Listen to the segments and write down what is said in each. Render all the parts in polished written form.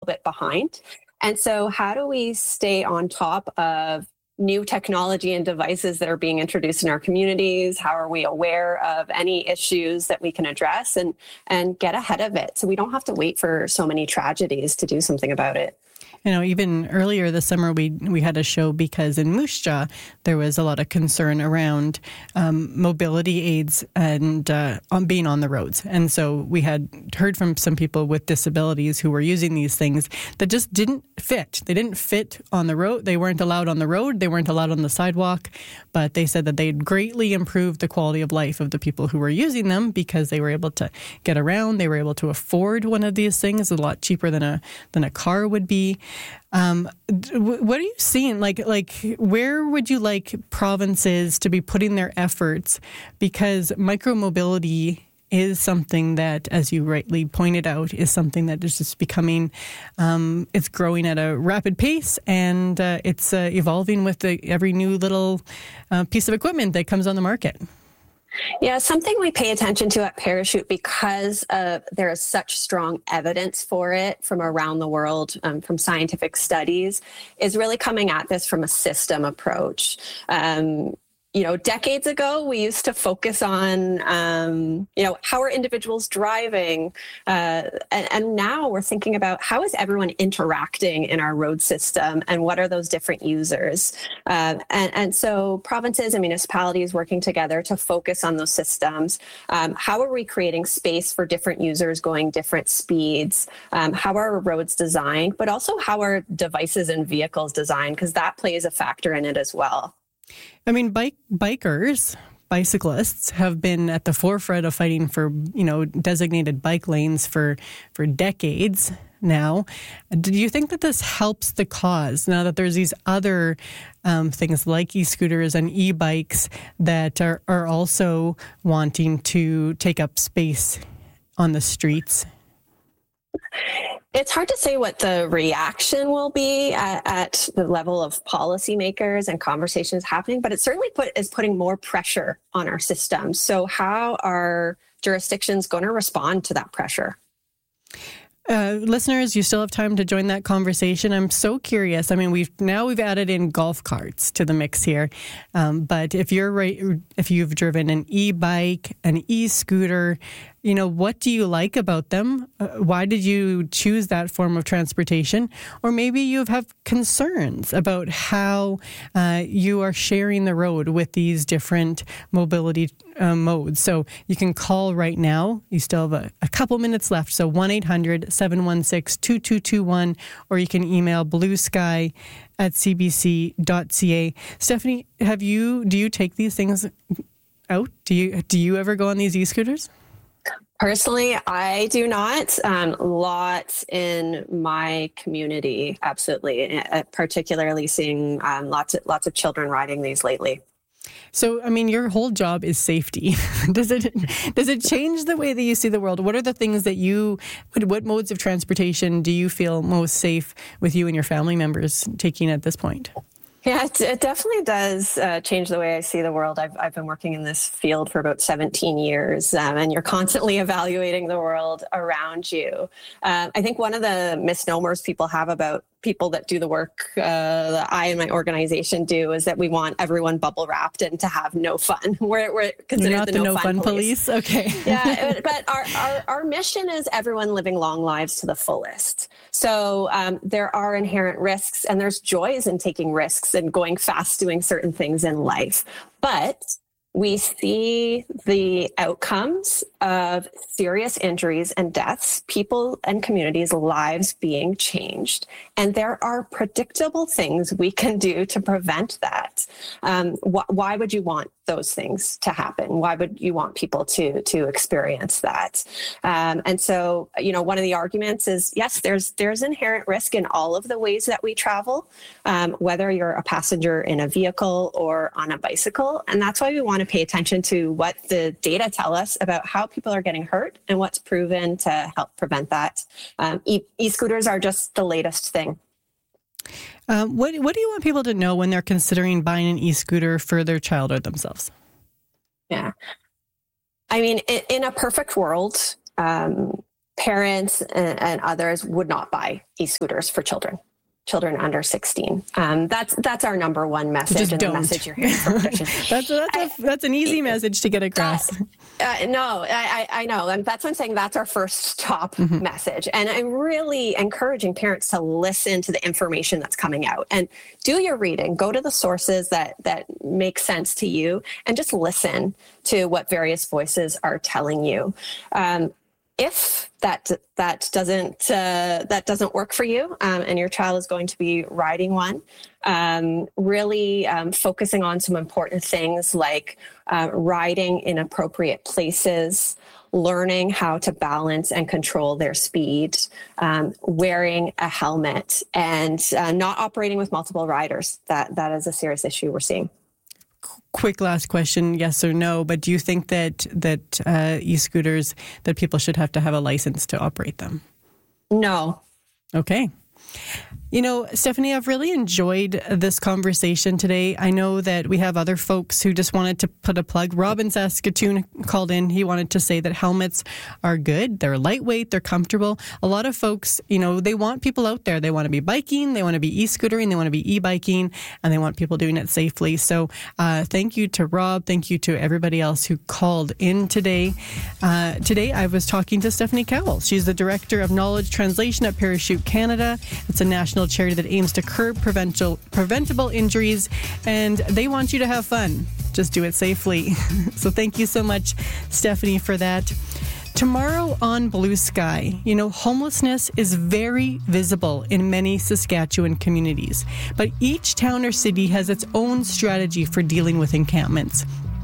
bit behind. And so how do we stay on top of new technology and devices that are being introduced in our communities? How are we aware of any issues that we can address and get ahead of it so we don't have to wait for so many tragedies to do something about it? Even earlier this summer, we had a show because in Moose Jaw, there was a lot of concern around mobility aids and on being on the roads. And so we had heard from some people with disabilities who were using these things that just didn't fit. They didn't fit on the road. They weren't allowed on the road. They weren't allowed on the sidewalk. But they said that they'd greatly improved the quality of life of the people who were using them because they were able to get around. They were able to afford one of these things a lot cheaper than a car would be. What are you seeing? Like, where would you like provinces to be putting their efforts? Because micromobility is something that, as you rightly pointed out, is something that is just becoming, it's growing at a rapid pace, and it's evolving with every new little piece of equipment that comes on the market. Yeah, something we pay attention to at Parachute because there is such strong evidence for it from around the world, from scientific studies, is really coming at this from a system approach. Decades ago, we used to focus on, how are individuals driving? And now we're thinking about how is everyone interacting in our road system and what are those different users? And so provinces and municipalities working together to focus on those systems. How are we creating space for different users going different speeds? How are our roads designed? But also how are devices and vehicles designed? Because that plays a factor in it as well. I mean, bicyclists have been at the forefront of fighting for, designated bike lanes for decades now. Do you think that this helps the cause now that there's these other things like e-scooters and e-bikes that are also wanting to take up space on the streets? It's hard to say what the reaction will be at the level of policymakers and conversations happening, but it certainly is putting more pressure on our system. So how are jurisdictions going to respond to that pressure? Listeners, you still have time to join that conversation. I'm so curious. I mean, we've added in golf carts to the mix here. But if you've driven an e-bike, an e-scooter, what do you like about them? Why did you choose that form of transportation? Or maybe you have concerns about how you are sharing the road with these different mobility modes. So you can call right now. You still have a couple minutes left. So 1-800-716-2221, or you can email bluesky@cbc.ca. Stephanie, do you take these things out? Do you ever go on these e-scooters? Personally, I do not. Lots in my community, absolutely. Particularly seeing lots of children riding these lately. So, I mean, your whole job is safety. Does it change the way that you see the world? What are the things that what modes of transportation do you feel most safe with you and your family members taking at this point? Yeah, it definitely does change the way I see the world. I've been working in this field for about 17 years, and you're constantly evaluating the world around you. I think one of the misnomers people have about people that do the work that I and my organization do is that we want everyone bubble wrapped and to have no fun. We're considered not the no fun police. Okay. Yeah, but our mission is everyone living long lives to the fullest. So there are inherent risks and there's joys in taking risks and going fast doing certain things in life. But we see the outcomes of serious injuries and deaths, people and communities' lives being changed. And there are predictable things we can do to prevent that. Why would you want those things to happen? Why would you want people to experience that? And so, one of the arguments is, yes, there's inherent risk in all of the ways that we travel, whether you're a passenger in a vehicle or on a bicycle. And that's why we want to pay attention to what the data tell us about how people are getting hurt and what's proven to help prevent that. E-scooters are just the latest thing. What do you want people to know when they're considering buying an e-scooter for their child or themselves? Yeah. I mean, in a perfect world, parents and others would not buy e-scooters for children under 16. That's our number one message. Just and don't. the message you're hearing from Christians. That's an easy message to get across. No, I know. And that's what I'm saying. That's our first top message. And I'm really encouraging parents to listen to the information that's coming out and do your reading. Go to the sources that make sense to you and just listen to what various voices are telling you. If that doesn't work for you, and your child is going to be riding one, really focusing on some important things like riding in appropriate places, learning how to balance and control their speed, wearing a helmet, and not operating with multiple riders. That is a serious issue we're seeing. Quick last question, yes or no, but do you think that e-scooters, that people should have to have a license to operate them? No. Okay. You know, Stephanie, I've really enjoyed this conversation today. I know that we have other folks who just wanted to put a plug. Rob in Saskatoon called in. He wanted to say that helmets are good. They're lightweight. They're comfortable. A lot of folks, you know, they want people out there. They want to be biking. They want to be e-scootering. They want to be e-biking. And they want people doing it safely. So thank you to Rob. Thank you to everybody else who called in today. Today, I was talking to Stephanie Cowell. She's the Director of Knowledge Translation at Parachute Canada. It's a national charity that aims to curb preventable injuries, and they want you to have fun. Just do it safely. So thank you so much, Stephanie, for that. Tomorrow on Blue Sky, you know, homelessness is very visible in many Saskatchewan communities, but each town or city has its own strategy for dealing with encampments.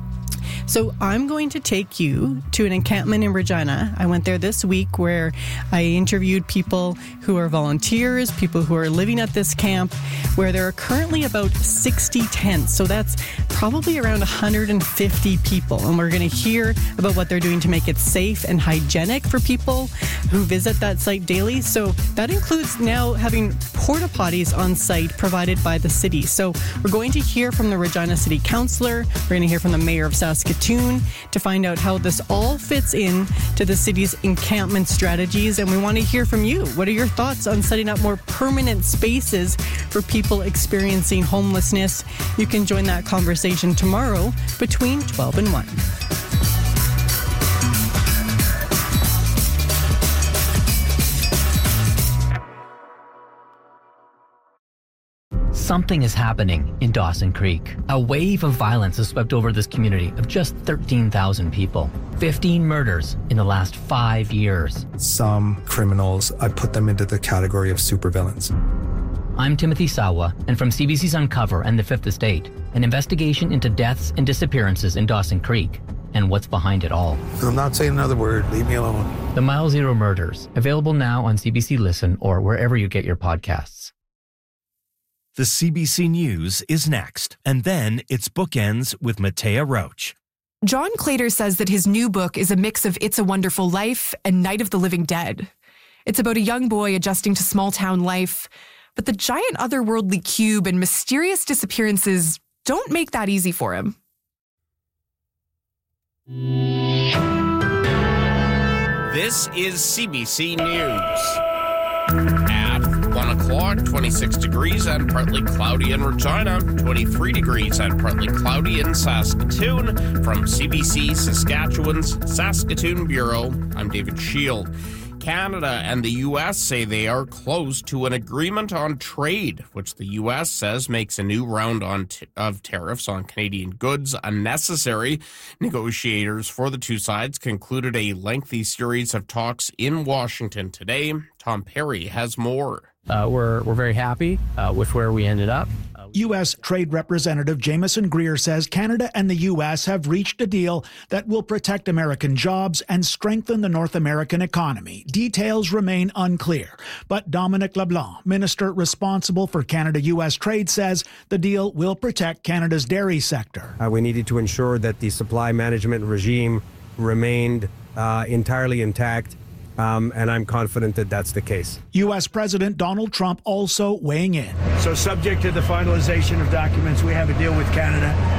So I'm going to take you to an encampment in Regina. I went there this week where I interviewed people who are volunteers, people who are living at this camp, where there are currently about 60 tents. So that's probably around 150 people. And we're going to hear about what they're doing to make it safe and hygienic for people who visit that site daily. So that includes now having porta potties on site provided by the city. So we're going to hear from the Regina City Councillor. We're going to hear from the Mayor of Saskatoon to find out how this all fits in to the city's encampment strategies. And we want to hear from you. What are your thoughts on setting up more permanent spaces for people experiencing homelessness? You can join that conversation tomorrow between 12 and 1. Something is happening in Dawson Creek. A wave of violence has swept over this community of just 13,000 people. 15 murders in the last 5 years. Some criminals, I put them into the category of supervillains. I'm Timothy Sawa, and from CBC's Uncover and The Fifth Estate, an investigation into deaths and disappearances in Dawson Creek and what's behind it all. I'm not saying another word. Leave me alone. The Mile Zero Murders, available now on CBC Listen or wherever you get your podcasts. The CBC News is next, and then it's Bookends with Matea Roach. John Claytor says that his new book is a mix of It's a Wonderful Life and Night of the Living Dead. It's about a young boy adjusting to small-town life, but the giant otherworldly cube and mysterious disappearances don't make that easy for him. This is CBC News. At 1 o'clock, 26 degrees and partly cloudy in Regina, 23 degrees and partly cloudy in Saskatoon. From CBC Saskatchewan's Saskatoon Bureau, I'm David Shield. Canada and the U.S. say they are close to an agreement on trade, which the U.S. says makes a new round of tariffs on Canadian goods unnecessary. Negotiators for the two sides concluded a lengthy series of talks in Washington today. Tom Perry has more. We're very happy with where we ended up. U.S. Trade Representative Jameson Greer says Canada and the U.S. have reached a deal that will protect American jobs and strengthen the North American economy. Details remain unclear, but Dominic LeBlanc, minister responsible for Canada-U.S. trade, says the deal will protect Canada's dairy sector. We needed to ensure that the supply management regime remained entirely intact. And I'm confident that that's the case. U.S. President Donald Trump also weighing in. So subject to the finalization of documents, we have a deal with Canada,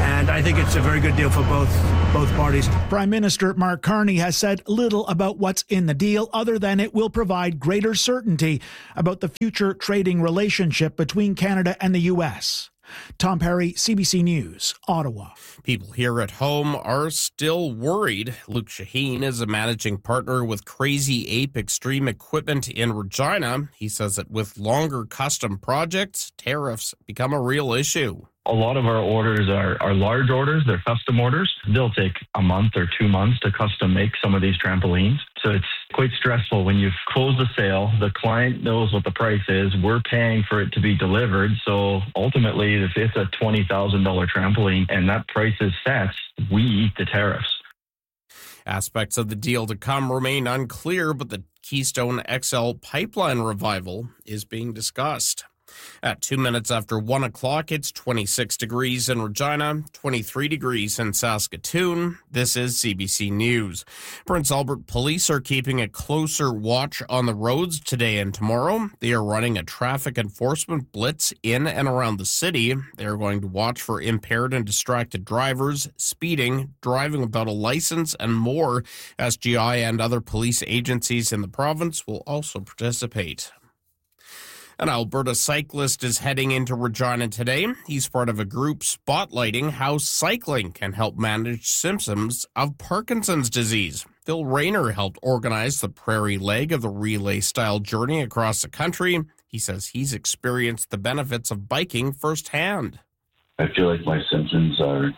And I think it's a very good deal for both parties. Prime Minister Mark Carney has said little about what's in the deal other than it will provide greater certainty about the future trading relationship between Canada and the U.S. Tom Perry, CBC News, Ottawa. People here at home are still worried. Luke Shaheen is a managing partner with Crazy Ape Extreme Equipment in Regina. He says that with longer custom projects, tariffs become a real issue. A lot of our orders are large orders. They're custom orders. They'll take a month or 2 months to custom make some of these trampolines. So it's quite stressful when you've closed the sale. The client knows what the price is. We're paying for it to be delivered. So ultimately, if it's a $20,000 trampoline and that price is set, we eat the tariffs. Aspects of the deal to come remain unclear, but the Keystone XL pipeline revival is being discussed. At 2 minutes after 1 o'clock, it's 26 degrees in Regina, 23 degrees in Saskatoon. This is CBC News. Prince Albert police are keeping a closer watch on the roads today and tomorrow. They are running a traffic enforcement blitz in and around the city. They are going to watch for impaired and distracted drivers, speeding, driving without a license, and more. SGI and other police agencies in the province will also participate. An Alberta cyclist is heading into Regina today. He's part of a group spotlighting how cycling can help manage symptoms of Parkinson's disease. Phil Rayner helped organize the prairie leg of the relay-style journey across the country. He says he's experienced the benefits of biking firsthand. I feel like my symptoms are,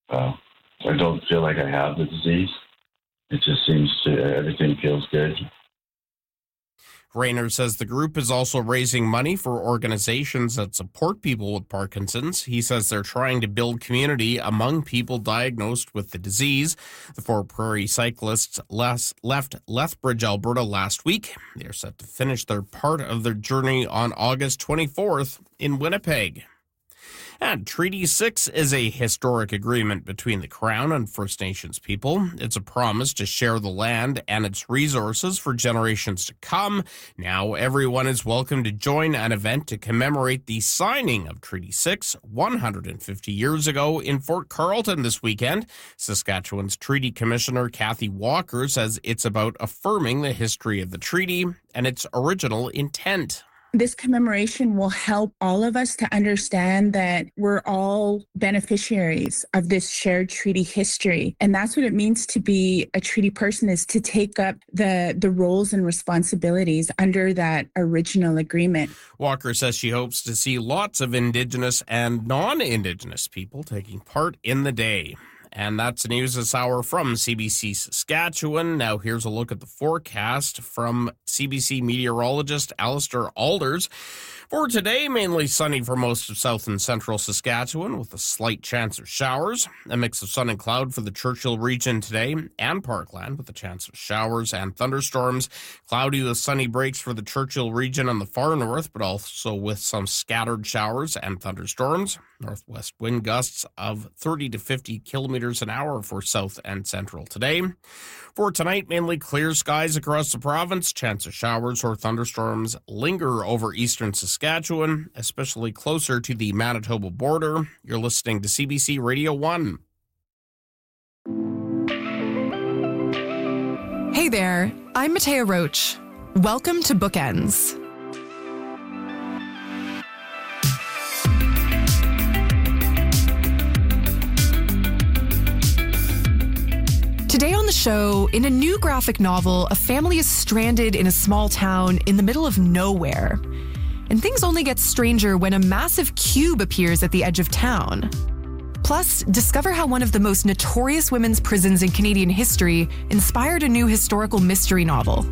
I don't feel like I have the disease. It just everything feels good. Rayner says the group is also raising money for organizations that support people with Parkinson's. He says they're trying to build community among people diagnosed with the disease. The 4 prairie cyclists left Lethbridge, Alberta last week. They're set to finish their part of their journey on August 24th in Winnipeg. And Treaty 6 is a historic agreement between the Crown and First Nations people. It's a promise to share the land and its resources for generations to come. Now everyone is welcome to join an event to commemorate the signing of Treaty 6 150 years ago in Fort Carlton this weekend. Saskatchewan's Treaty Commissioner Kathy Walker says it's about affirming the history of the treaty and its original intent. This commemoration will help all of us to understand that we're all beneficiaries of this shared treaty history. And that's what it means to be a treaty person, is to take up the roles and responsibilities under that original agreement. Walker says she hopes to see lots of Indigenous and non-Indigenous people taking part in the day. And that's the news this hour from CBC Saskatchewan. Now here's a look at the forecast from CBC meteorologist Alistair Alders. For today, mainly sunny for most of south and central Saskatchewan with a slight chance of showers. A mix of sun and cloud for the Churchill region today and Parkland with a chance of showers and thunderstorms. Cloudy with sunny breaks for the Churchill region on the far north, but also with some scattered showers and thunderstorms. Northwest wind gusts of 30 to 50 kilometers an hour for south and central today. For tonight, mainly clear skies across the province. Chance of showers or thunderstorms linger over eastern Saskatchewan, especially closer to the Manitoba border. You're listening to CBC Radio 1. Hey there, I'm Matea Roach. Welcome to Bookends. Today on the show, in a new graphic novel, a family is stranded in a small town in the middle of nowhere. And things only get stranger when a massive cube appears at the edge of town. Plus, discover how one of the most notorious women's prisons in Canadian history inspired a new historical mystery novel.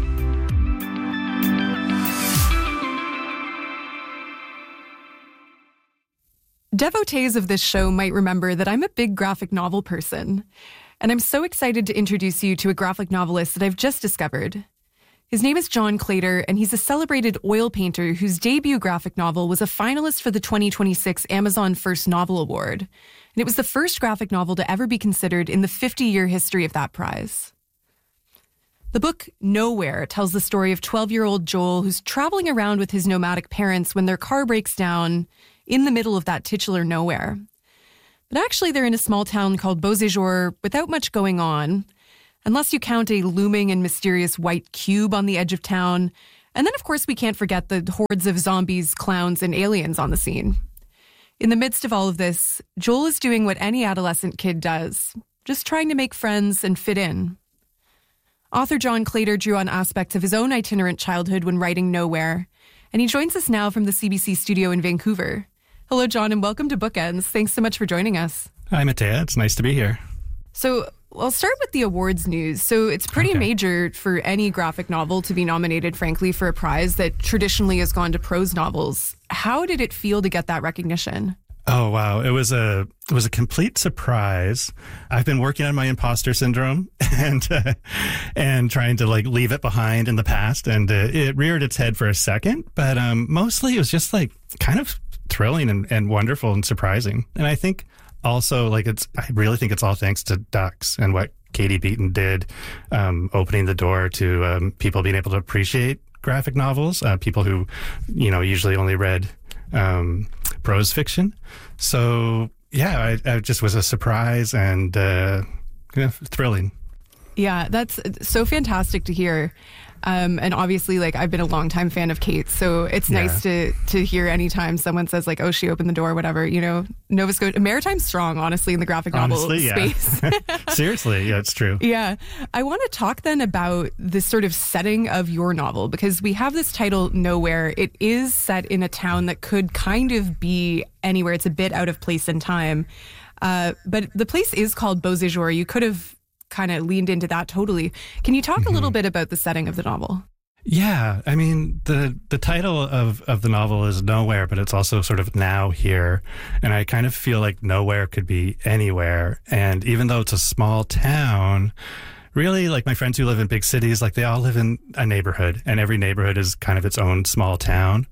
Devotees of this show might remember that I'm a big graphic novel person. And I'm so excited to introduce you to a graphic novelist that I've just discovered. His name is John Claytor, and he's a celebrated oil painter whose debut graphic novel was a finalist for the 2026 Amazon First Novel Award. And it was the first graphic novel to ever be considered in the 50-year history of that prize. The book Nowhere tells the story of 12-year-old Joel, who's traveling around with his nomadic parents when their car breaks down in the middle of that titular nowhere. But actually, they're in a small town called Beauséjour without much going on, unless you count a looming and mysterious white cube on the edge of town. And then, of course, we can't forget the hordes of zombies, clowns, and aliens on the scene. In the midst of all of this, Joel is doing what any adolescent kid does, just trying to make friends and fit in. Author John Claytor drew on aspects of his own itinerant childhood when writing Nowhere, and he joins us now from the CBC studio in Vancouver. Hello, John, and welcome to Bookends. Thanks so much for joining us. Hi, Matea. It's nice to be here. So I'll start with the awards news. So it's pretty major for any graphic novel to be nominated, frankly, for a prize that traditionally has gone to prose novels. How did it feel to get that recognition? Oh, wow. It was a complete surprise. I've been working on my imposter syndrome and trying to leave it behind in the past. And it reared its head for a second. But mostly it was just kind of thrilling and wonderful and surprising. And I think also, I really think it's all thanks to Ducks and what Katie Beaton did, opening the door to people being able to appreciate graphic novels, people who, usually only read prose fiction. So, yeah, I just was a surprise and thrilling. Yeah, that's so fantastic to hear. And obviously, I've been a longtime fan of Kate, so it's nice to hear anytime someone says oh, she opened the door, whatever, Nova Scotia, Maritime's strong, honestly, in the graphic novel space. Seriously, yeah, it's true. Yeah. I want to talk then about the sort of setting of your novel, because we have this title, Nowhere. It is set in a town that could kind of be anywhere. It's a bit out of place and time. But the place is called Beauséjour. You could have kind of leaned into that totally. Can you talk a little bit about the setting of the novel? Yeah, I mean, the title of the novel is Nowhere, but it's also sort of now here. And I kind of feel like nowhere could be anywhere. And even though it's a small town, really, my friends who live in big cities, they all live in a neighborhood, and every neighborhood is kind of its own small town.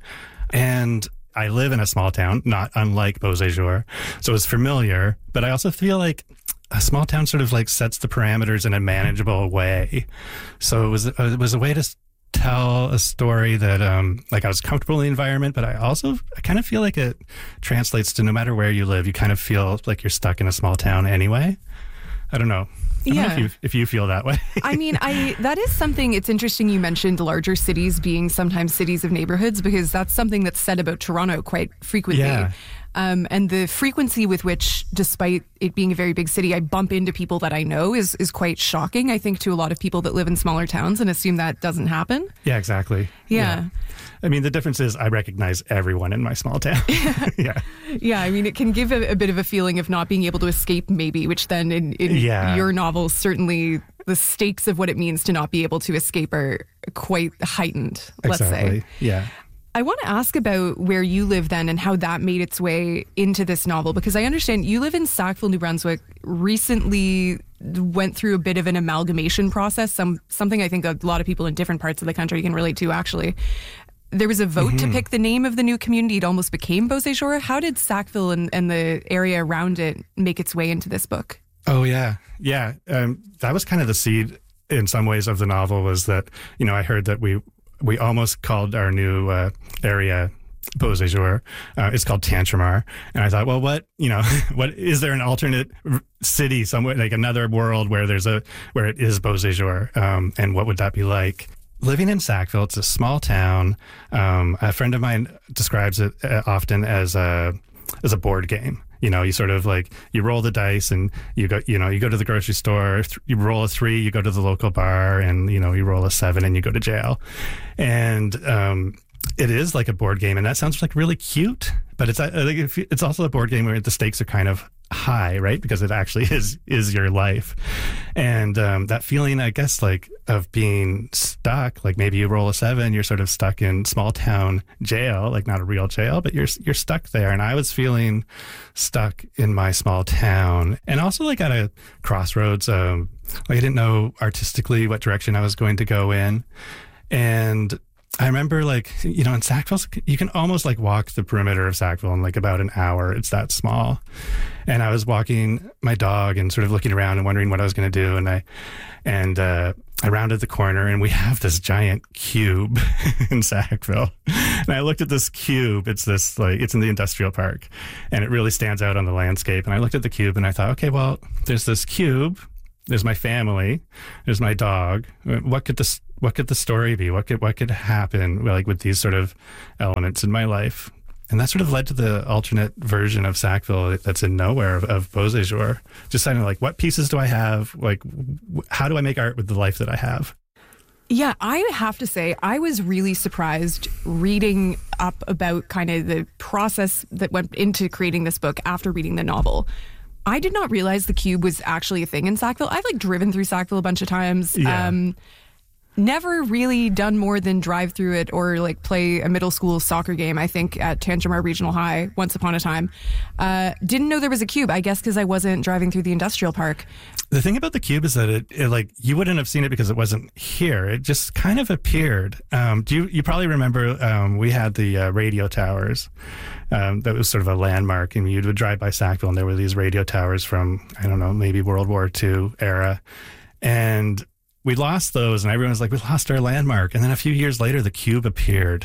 And I live in a small town, not unlike Beauséjour, so it's familiar, but I also feel like a small town sort of sets the parameters in a manageable way. So it was a way to tell a story that I was comfortable in the environment, but I kind of feel like it translates to no matter where you live, you kind of feel like you're stuck in a small town anyway. I don't know. I don't know if you feel that way. I mean, that is something, it's interesting you mentioned larger cities being sometimes cities of neighborhoods, because that's something that's said about Toronto quite frequently. Yeah. And the frequency with which, despite it being a very big city, I bump into people that I know is quite shocking, I think, to a lot of people that live in smaller towns and assume that doesn't happen. Yeah, exactly. Yeah. I mean, the difference is I recognize everyone in my small town. Yeah. Yeah, I mean, it can give a bit of a feeling of not being able to escape, maybe, which then in your novel, certainly the stakes of what it means to not be able to escape are quite heightened, let's say. Yeah. I want to ask about where you live then and how that made its way into this novel, because I understand you live in Sackville, New Brunswick, recently went through a bit of an amalgamation process, something I think a lot of people in different parts of the country can relate to, actually. There was a vote to pick the name of the new community. It almost became Beauséjour. How did Sackville and the area around it make its way into this book? Oh, yeah. Yeah. That was kind of the seed in some ways of the novel, was that, I heard that we almost called our new area Beauséjour. It's called Tantramar. And I thought, well, what is there an alternate city somewhere, another world where where it is Beauséjour? And what would that be like? Living in Sackville, it's a small town. A friend of mine describes it often as a board game. You sort of you roll the dice and you go to the grocery store, you roll a 3, you go to the local bar, and, you roll a 7 and you go to jail. And it is like a board game, and that sounds really cute, but it's also a board game where the stakes are kind of high, right? Because it actually is your life. And that feeling, I guess, of being stuck, maybe you roll a 7, you're sort of stuck in small town jail, not a real jail, but you're stuck there. And I was feeling stuck in my small town, and also at a crossroads. I didn't know artistically what direction I was going to go in. And I remember, like, you know, in Sackville, you can almost like walk the perimeter of Sackville in like about an hour. It's that small. And I was walking my dog and sort of looking around and wondering what I was going to do. And I rounded the corner, and we have this giant cube in Sackville. And I looked at this cube. It's this, like, it's in the industrial park, and it really stands out on the landscape. And I looked at the cube and I thought, okay, well, there's this cube. There's my family. There's my dog. What could the story be? What could happen, like, with these sort of elements in my life? And that sort of led to the alternate version of Sackville that's in nowhere of Beauséjour. Just kind of like, what pieces do I have? Like, how do I make art with the life that I have? Yeah, I have to say, I was really surprised reading up about kind of the process that went into creating this book after reading the novel. I did not realize the cube was actually a thing in Sackville. I've like driven through Sackville a bunch of times. Yeah. Never really done more than drive through it or like play a middle school soccer game, I think, at Tantramar Regional High once upon a time. Didn't know there was a cube, I guess because I wasn't driving through the industrial park. The thing about the cube is that it like, you wouldn't have seen it because it wasn't here. It just kind of appeared. You probably remember we had the radio towers. That was sort of a landmark, and you would drive by Sackville and there were these radio towers from, I don't know, maybe World War II era. And we lost those, and everyone was like, we lost our landmark. And then a few years later, the cube appeared.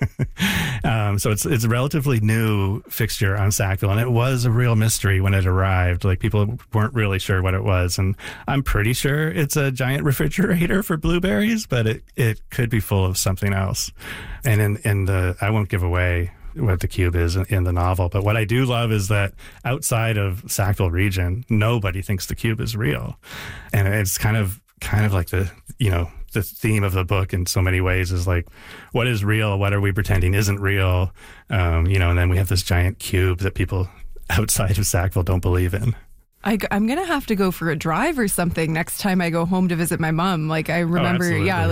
So it's a relatively new fixture on Sackville, and it was a real mystery when it arrived. Like, people weren't really sure what it was. And I'm pretty sure it's a giant refrigerator for blueberries, but it could be full of something else. And I won't give away what the cube is in the novel, but what I do love is that outside of Sackville region, nobody thinks the cube is real. And it's kind of like the theme of the book in so many ways is like, what is real? What are we pretending isn't real? And then we have this giant cube that people outside of Sackville don't believe in. I'm going to have to go for a drive or something next time I go home to visit my mom. Like, I remember,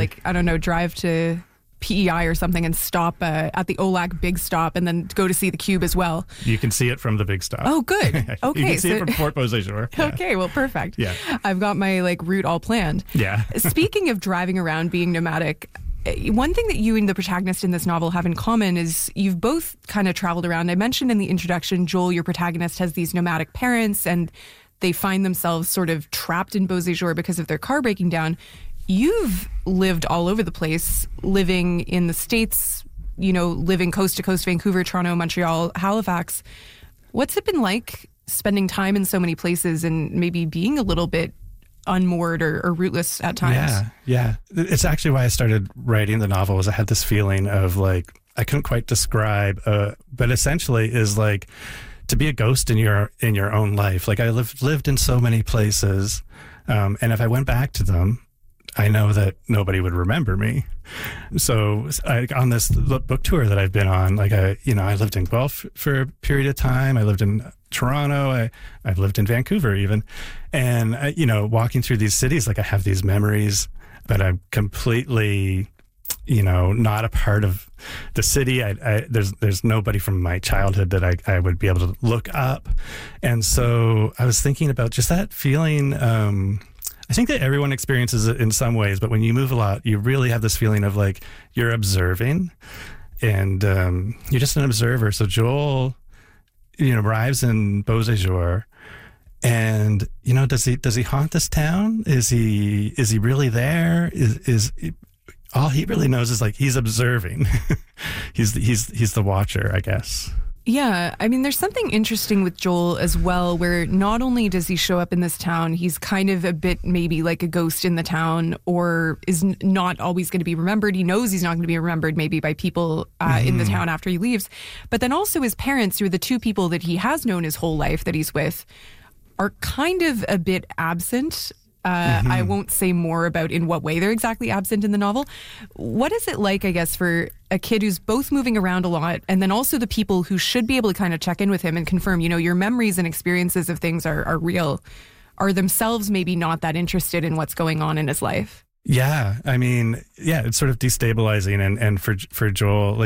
drive to PEI or something and stop at the OLAC Big Stop and then go to see the cube as well. You can see it from the Big Stop. Oh, good. Okay. You can see it from Fort Beauséjour. Yeah. Okay, well, perfect. Yeah. I've got my route all planned. Yeah. Speaking of driving around, being nomadic, one thing that you and the protagonist in this novel have in common is you've both kind of traveled around. I mentioned in the introduction, Joel, your protagonist, has these nomadic parents and they find themselves sort of trapped in Beauséjour because of their car breaking down. You've lived all over the place, living in the States, living coast to coast, Vancouver, Toronto, Montreal, Halifax. What's it been like spending time in so many places and maybe being a little bit unmoored or rootless at times? Yeah. It's actually why I started writing the novel, was I had this feeling of like, I couldn't quite describe, but essentially is like to be a ghost in your own life. Like, I lived in so many places, and if I went back to them, I know that nobody would remember me. So on this book tour that I've been on, I lived in Guelph for a period of time. I lived in Toronto. I've lived in Vancouver even. And, walking through these cities, I have these memories, but I'm completely, not a part of the city. There's nobody from my childhood that I would be able to look up. And so I was thinking about just that feeling. I think that everyone experiences it in some ways, but when you move a lot, you really have this feeling of like you're observing, and you're just an observer. So Joel, arrives in Beauséjour, and does he haunt this town? Is he really there? Is all he really knows is like he's observing. he's the watcher, I guess. Yeah, I mean, there's something interesting with Joel as well, where not only does he show up in this town, he's kind of a bit maybe like a ghost in the town, or is not always going to be remembered. He knows he's not going to be remembered maybe by people in the town after he leaves. But then also his parents, who are the two people that he has known his whole life that he's with, are kind of a bit absent. I won't say more about in what way they're exactly absent in the novel. What is it like, I guess, for a kid who's both moving around a lot, and then also the people who should be able to kind of check in with him and confirm, your memories and experiences of things are real, are themselves maybe not that interested in what's going on in his life? Yeah, I mean, it's sort of destabilizing, and for Joel,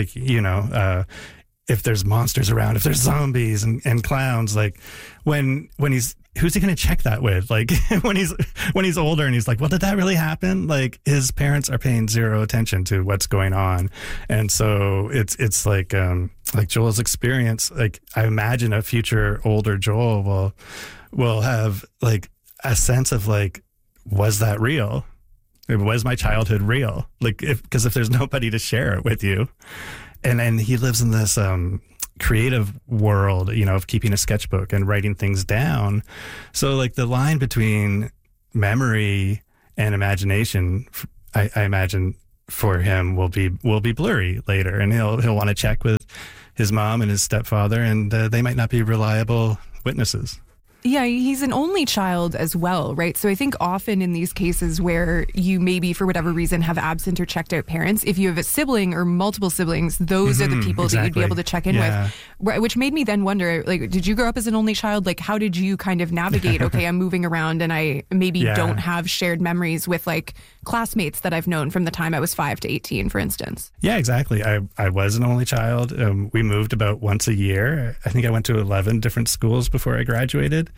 if there's monsters around, if there's zombies and clowns, like when he's who's he going to check that with? Like when he's older and he's like, well, did that really happen? Like his parents are paying zero attention to what's going on. And so it's like Joel's experience, like I imagine a future older Joel will have like a sense of like, was that real? Was my childhood real? Like because if there's nobody to share it with you, and he lives in this creative world, of keeping a sketchbook and writing things down. So like the line between memory and imagination, I imagine for him will be blurry later, and he'll want to check with his mom and his stepfather, and they might not be reliable witnesses. Yeah, he's an only child as well, right? So I think often in these cases where you maybe for whatever reason have absent or checked out parents, if you have a sibling or multiple siblings, those are the people that you'd be able to check in with. Which made me then wonder, like, did you grow up as an only child? Like, how did you kind of navigate, okay, I'm moving around and I maybe don't have shared memories with like classmates that I've known from the time I was 5 to 18, for instance? Yeah, exactly. I was an only child. We moved about once a year. I think I went to 11 different schools before I graduated.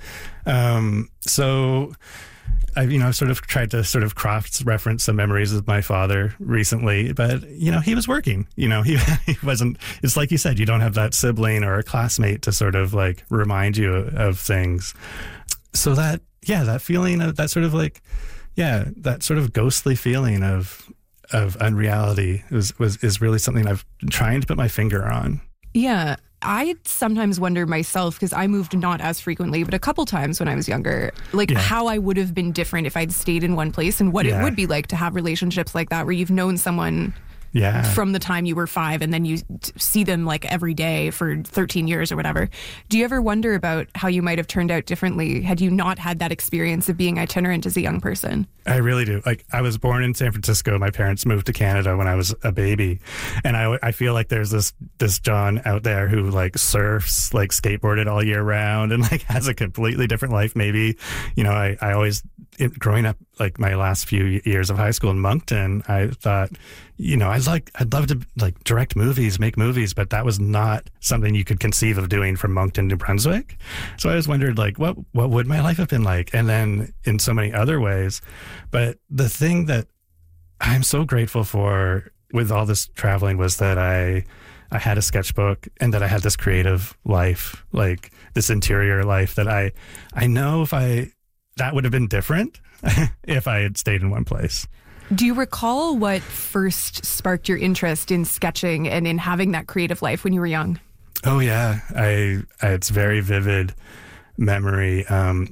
So I've sort of tried to sort of cross-reference some memories of my father recently, but, he was working, he wasn't, it's like you said, you don't have that sibling or a classmate to sort of like remind you of things. So that feeling of that sort of like, that sort of ghostly feeling of unreality is really something I've been trying to put my finger on. Yeah. I sometimes wonder myself, because I moved not as frequently, but a couple times when I was younger, like how I would have been different if I'd stayed in one place and what it would be like to have relationships like that where you've known someone from the time you were 5 and then you see them like every day for 13 years or whatever. Do you ever wonder about how you might have turned out differently had you not had that experience of being itinerant as a young person? I really do. Like, I was born in San Francisco. My parents moved to Canada when I was a baby. And I feel like there's this John out there who like surfs, like skateboarded all year round and like has a completely different life. Maybe, I always, growing up, like my last few years of high school in Moncton, I thought, I'd love to like direct movies, make movies, but that was not something you could conceive of doing from Moncton, New Brunswick. So I always wondered, like, what would my life have been like? And then in so many other ways. But the thing that I'm so grateful for with all this traveling was that I had a sketchbook and that I had this creative life, like this interior life that I know that would have been different if I had stayed in one place. Do you recall what first sparked your interest in sketching and in having that creative life when you were young? Oh yeah, it's very vivid memory.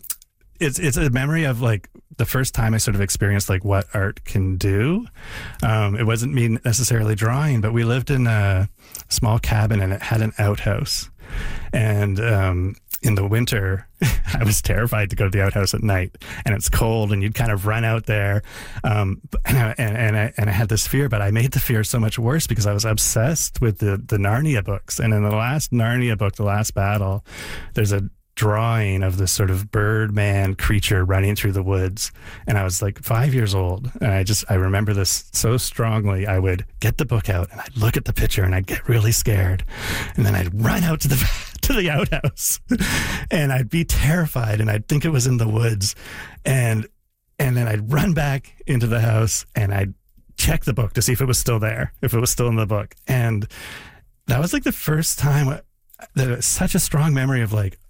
It's a memory of like the first time I sort of experienced like what art can do. It wasn't me necessarily drawing, but we lived in a small cabin and it had an outhouse. And in the winter, I was terrified to go to the outhouse at night, and it's cold, and you'd kind of run out there. And I had this fear, but I made the fear so much worse because I was obsessed with the Narnia books. And in the last Narnia book, The Last Battle, there's a drawing of this sort of Birdman creature running through the woods. And I was like 5 years old. And I remember this so strongly. I would get the book out and I'd look at the picture and I'd get really scared. And then I'd run out to the outhouse and I'd be terrified and I'd think it was in the woods. And then I'd run back into the house and I'd check the book to see if it was still there, if it was still in the book. And that was like the first time that it was such a strong memory of like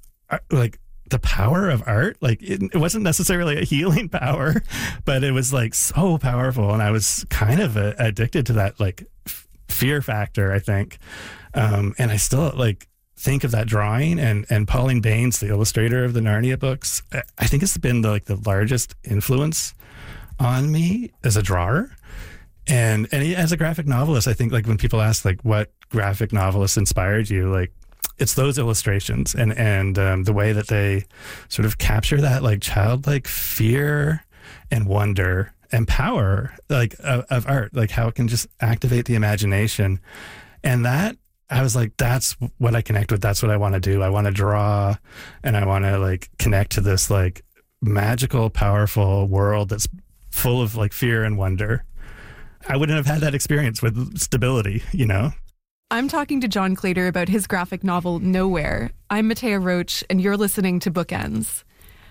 the power of art. Like it wasn't necessarily a healing power, but it was like so powerful. And I was kind of addicted to that like fear factor, I think. And I still like think of that drawing and Pauline Baynes, the illustrator of the Narnia books. I think it's been the largest influence on me as a drawer. And as a graphic novelist, I think like when people ask like what graphic novelist inspired you, like it's those illustrations and the way that they sort of capture that like childlike fear and wonder and power like of art, like how it can just activate the imagination. And that I was like, that's what I connect with. That's what I want to do. I want to draw and I want to like connect to this like magical, powerful world that's full of like fear and wonder. I wouldn't have had that experience with Stability, I'm talking to John Claytor about his graphic novel, Nowhere. I'm Matea Roach, and you're listening to Bookends.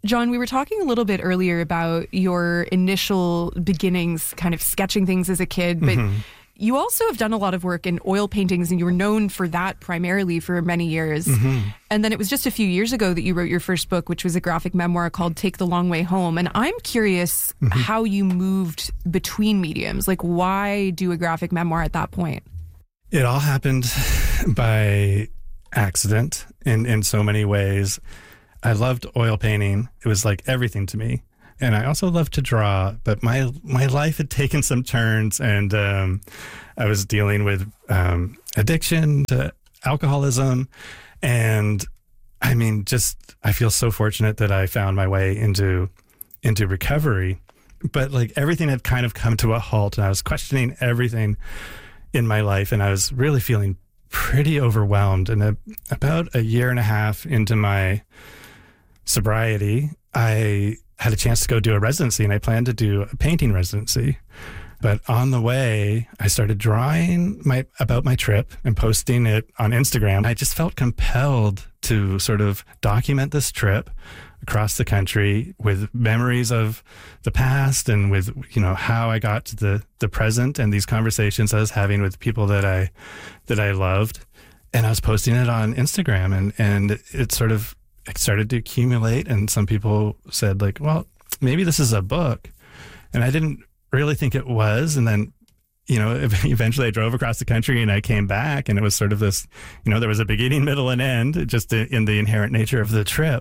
John, we were talking a little bit earlier about your initial beginnings, kind of sketching things as a kid, but you also have done a lot of work in oil paintings, and you were known for that primarily for many years. And then it was just a few years ago that you wrote your first book, which was a graphic memoir called Take the Long Way Home. And I'm curious how you moved between mediums. Like, why do a graphic memoir at that point? It all happened by accident in so many ways. I loved oil painting. It was like everything to me. And I also loved to draw, but my life had taken some turns, and I was dealing with addiction to alcoholism. And I mean, I feel so fortunate that I found my way into recovery. But like everything had kind of come to a halt, and I was questioning everything in my life, and I was really feeling pretty overwhelmed. And about a year and a half into my sobriety, I had a chance to go do a residency, and I planned to do a painting residency. But on the way, I started drawing about my trip and posting it on Instagram. I just felt compelled to sort of document this trip across the country with memories of the past, and with, you know, how I got to the present, and these conversations I was having with people that I loved. And I was posting it on Instagram, and it sort of started to accumulate. And some people said, like, well, maybe this is a book. And I didn't really think it was. And then, you know, eventually I drove across the country, and I came back, and it was sort of this, you know, there was a beginning, middle, and end, just in the inherent nature of the trip.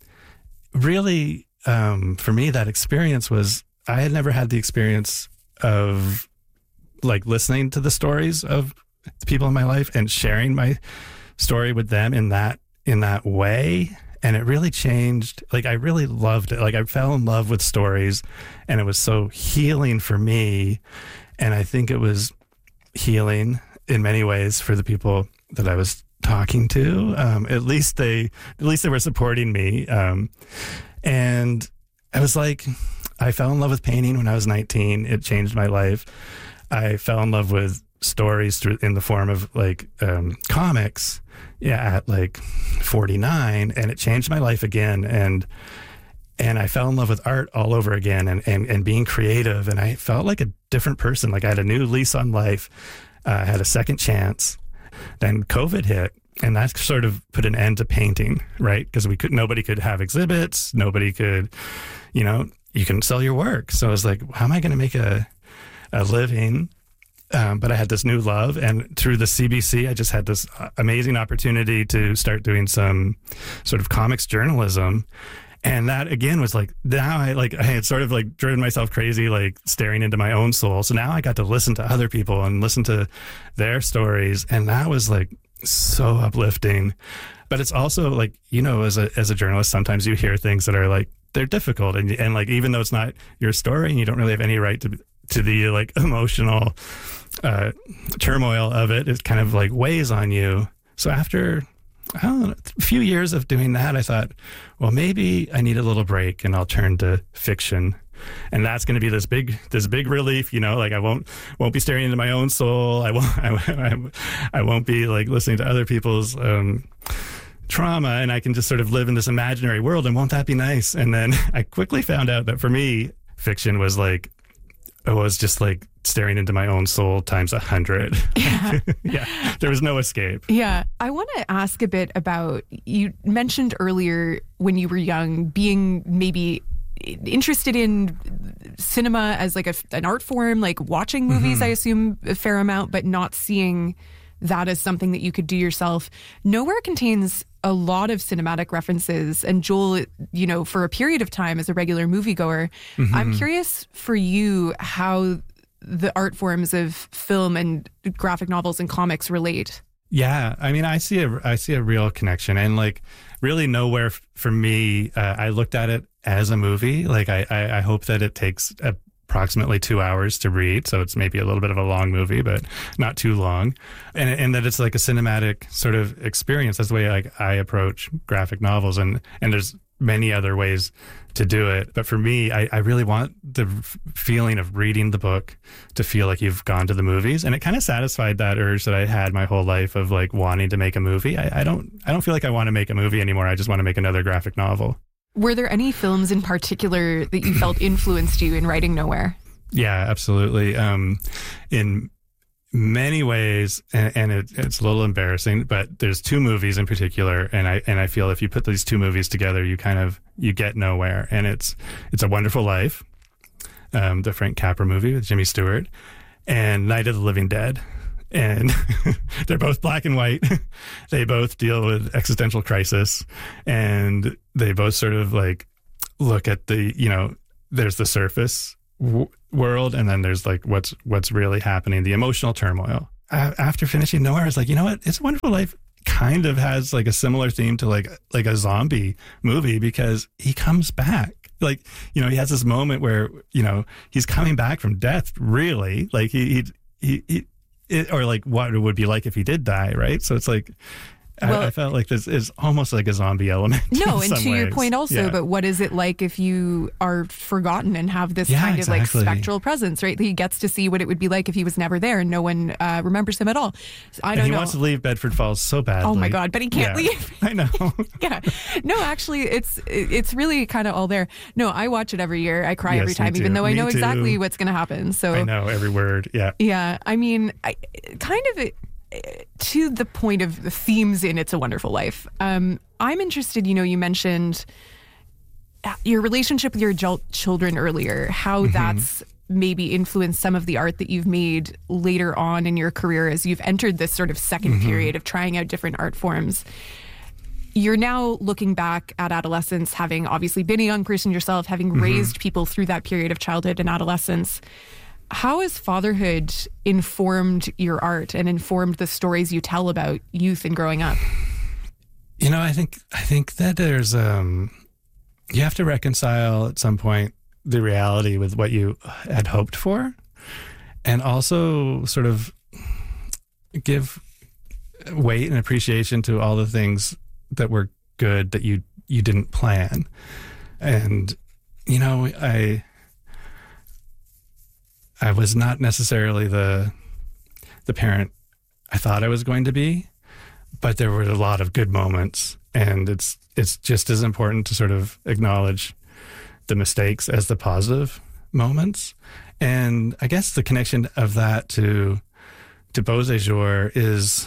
Really, for me, that experience was, I had never had the experience of like listening to the stories of the people in my life and sharing my story with them in that way. And it really changed. Like, I really loved it. Like, I fell in love with stories, and it was so healing for me. And I think it was healing in many ways for the people that I was talking to. At least they were supporting me. And I was like, I fell in love with painting when I was 19. It changed my life. I fell in love with stories in the form of like comics, at like 49, and it changed my life again. And I fell in love with art all over again, and being creative. And I felt like a different person. Like, I had a new lease on life. I had a second chance. Then COVID hit, and that sort of put an end to painting, right? Because nobody could have exhibits. Nobody could, you know, you couldn't sell your work. So I was like, how am I going to make a living? But I had this new love, and through the CBC, I just had this amazing opportunity to start doing some sort of comics journalism. And that again was like, now I had sort of like driven myself crazy, like staring into my own soul. So now I got to listen to other people and listen to their stories. And that was like so uplifting. But it's also like, you know, as a journalist, sometimes you hear things that are like, they're difficult. And like, even though it's not your story and you don't really have any right to the like emotional turmoil of it, it kind of like weighs on you. So after, I don't know, a few years of doing that, I thought, well, maybe I need a little break, and I'll turn to fiction. And that's going to be this big relief, you know, like I won't be staring into my own soul. I won't be like listening to other people's trauma, and I can just sort of live in this imaginary world. And won't that be nice? And then I quickly found out that for me, fiction was like, it was just like staring into my own soul times 100. Yeah. There was no escape. Yeah. I want to ask a bit about, you mentioned earlier when you were young, being maybe interested in cinema as like an art form, like watching movies, I assume a fair amount, but not seeing that as something that you could do yourself. Nowhere contains a lot of cinematic references, and Joel, you know, for a period of time as a regular moviegoer, I'm curious for you how the art forms of film and graphic novels and comics relate. Yeah, I mean, I see a real connection, and like really nowhere for me. I looked at it as a movie. Like I hope that it takes approximately 2 hours to read, so it's maybe a little bit of a long movie, but not too long, and that it's like a cinematic sort of experience. That's the way like I approach graphic novels, and there's many other ways to do it. But for me, I really want the feeling of reading the book to feel like you've gone to the movies, and it kind of satisfied that urge that I had my whole life of like wanting to make a movie. I don't feel like I want to make a movie anymore. I just want to make another graphic novel. Were there any films in particular that you felt influenced you in writing Nowhere? Yeah, absolutely. In many ways, and it's a little embarrassing, but there's two movies in particular, and I feel if you put these two movies together, you get Nowhere, and it's A Wonderful Life, the Frank Capra movie with Jimmy Stewart, and Night of the Living Dead. And they're both black and white. They both deal with existential crisis, and they both sort of like look at the, there's the surface world, and then there's like what's really happening, the emotional turmoil. After finishing Nowhere, I was like, you know what? It's a Wonderful Life kind of has like a similar theme to like a zombie movie, because he comes back. Like, he has this moment where, he's coming back from death, really. Like or like what it would be like if he did die, right? So it's like, I felt like this is almost like a zombie element. No, and to your point also, but what is it like if you are forgotten and have this kind of like spectral presence, right? He gets to see what it would be like if he was never there and no one remembers him at all. I don't know. He wants to leave Bedford Falls so badly. Oh my God, but he can't leave. I know. Yeah. No, actually, it's really kind of all there. No, I watch it every year. I cry every time, even though I know exactly what's going to happen. So I know every word. Yeah. Yeah. I mean, to the point of the themes in It's a Wonderful Life, I'm interested, you mentioned your relationship with your adult children earlier, how that's maybe influenced some of the art that you've made later on in your career as you've entered this sort of second period of trying out different art forms. You're now looking back at adolescence, having obviously been a young person yourself, having raised people through that period of childhood and adolescence. How has fatherhood informed your art and informed the stories you tell about youth and growing up? I think that there's you have to reconcile at some point the reality with what you had hoped for, and also sort of give weight and appreciation to all the things that were good that you didn't plan. And I was not necessarily the parent I thought I was going to be, but there were a lot of good moments, and it's just as important to sort of acknowledge the mistakes as the positive moments. And I guess the connection of that to Beau Séjour is,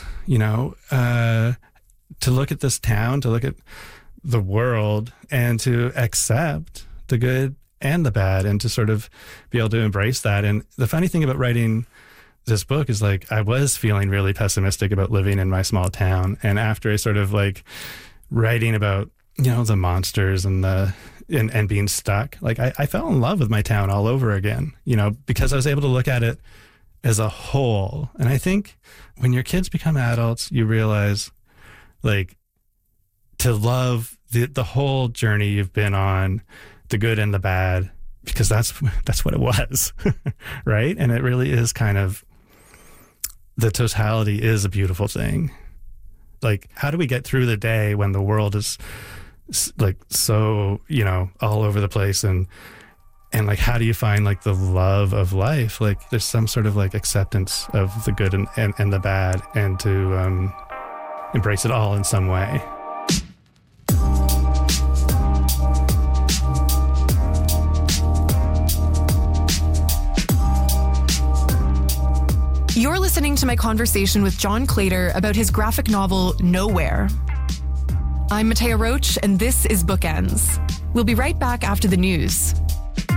to look at this town, to look at the world, and to accept the good and the bad, and to sort of be able to embrace that. And the funny thing about writing this book is, like, I was feeling really pessimistic about living in my small town. And after I sort of like writing about, the monsters and and being stuck, like I fell in love with my town all over again, because I was able to look at it as a whole. And I think when your kids become adults, you realize, like, to love the whole journey you've been on, the good and the bad, because that's what it was. Right? And it really is kind of, the totality is a beautiful thing. Like, how do we get through the day when the world is like so, all over the place, and like, how do you find like the love of life? Like, there's some sort of like acceptance of the good and the bad, and to embrace it all in some way. You're listening to my conversation with John Claytor about his graphic novel, Nowhere. I'm Matea Roach, and this is Bookends. We'll be right back after the news.